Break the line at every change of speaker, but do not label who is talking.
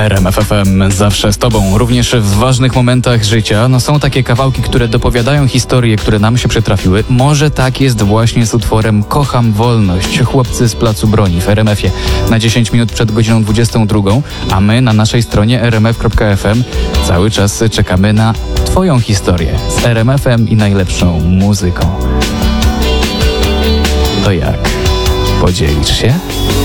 RMF FM zawsze z Tobą, również w ważnych momentach życia. Są takie kawałki, które dopowiadają historie, które nam się przytrafiły. Może tak jest właśnie z utworem Kocham Wolność. Chłopcy z Placu Broni w RMF-ie na 10 minut przed godziną 22, a my na naszej stronie rmf.fm cały czas czekamy na Twoją historię z RMF-em i najlepszą muzyką. To jak? Podzielisz się?